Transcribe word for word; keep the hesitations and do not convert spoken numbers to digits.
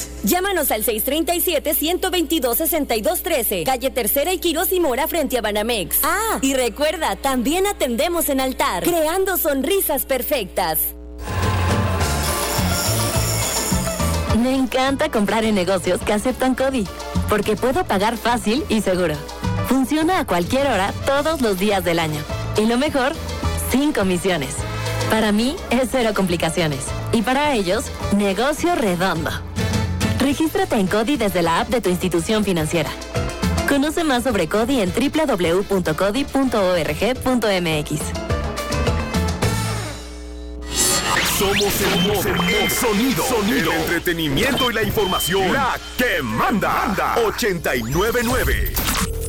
Banamex. Llámanos al seis tres siete, uno dos dos, seis dos uno tres, calle Tercera y Quirós y Mora frente a Banamex. Ah, y recuerda, también atendemos en altar, creando sonrisas perfectas. Me encanta comprar en negocios que aceptan CODI, porque puedo pagar fácil y seguro. Funciona a cualquier hora, todos los días del año. Y lo mejor, sin comisiones. Para mí, es cero complicaciones. Y para ellos, negocio redondo. Regístrate en CODI desde la app de tu institución financiera. Conoce más sobre CODI en doble u doble u doble u punto codi punto org punto m x. Somos el, mo- el sonido, sonido, el entretenimiento y la información. La que manda. ochenta y nueve punto nueve.